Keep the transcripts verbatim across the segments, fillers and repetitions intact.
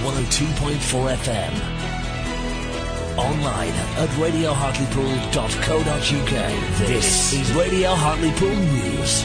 one oh two point four F M. Online at radio hartlepool dot co dot uk. This is Radio Hartlepool News.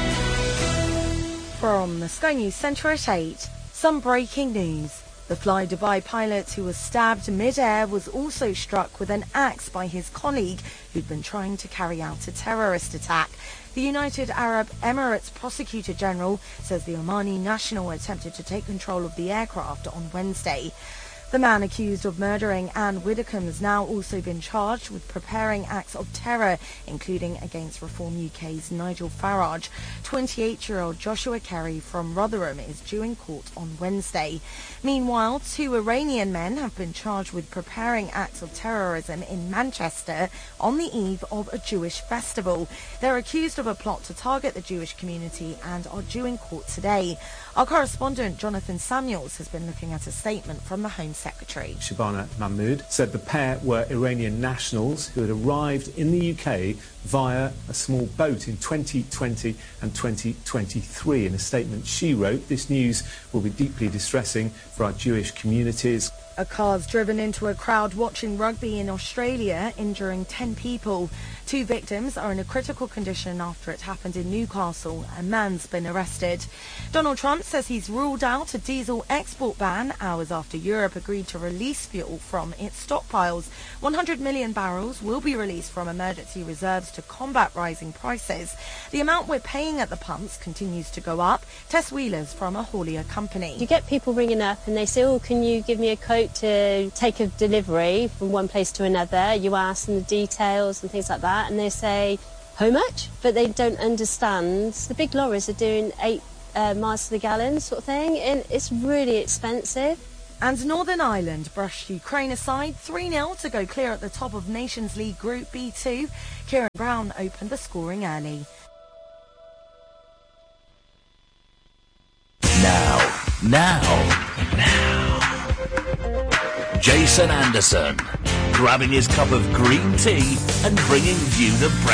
From the Sky News Centre at eight, some breaking news. The Fly Dubai pilot who was stabbed mid-air was also struck with an axe by his colleague who'd been trying to carry out a terrorist attack. The United Arab Emirates Prosecutor General says the Omani national attempted to take control of the aircraft on Wednesday. The man accused of murdering Anne Widdecombe has now also been charged with preparing acts of terror, including against Reform U K's Nigel Farage. twenty-eight-year-old Joshua Carey from Rotherham is due in court on Wednesday. Meanwhile, two Iranian men have been charged with preparing acts of terrorism in Manchester on the eve of a Jewish festival. They're accused of a plot to target the Jewish community and are due in court today. Our correspondent Jonathan Samuels has been looking at a statement from the Home Secretary. Shabana Mahmood said the pair were Iranian nationals who had arrived in the U K via a small boat in twenty twenty and twenty twenty-three. In a statement she wrote, "This news will be deeply distressing for our Jewish communities." A car's driven into a crowd watching rugby in Australia, injuring ten people. Two victims are in a critical condition after it happened in Newcastle. A man's been arrested. Donald Trump says he's ruled out a diesel export ban hours after Europe agreed to release fuel from its stockpiles. one hundred million barrels will be released from emergency reserves to combat rising prices. The amount we're paying at the pumps continues to go up. Tess Wheeler's from a haulier company. You get people ringing up and they say, oh, can you give me a quote to take a delivery from one place to another? You ask them the details and things like that, and they say, how much? But they don't understand. The big lorries are doing eight uh, miles to the gallon sort of thing, and it's really expensive. And Northern Ireland brushed Ukraine aside three nil to go clear at the top of Nations League Group B two. Kieran Brown opened the scoring early. Now, now, now. Jason Anderson, grabbing his cup of green tea and bringing you the breakfast.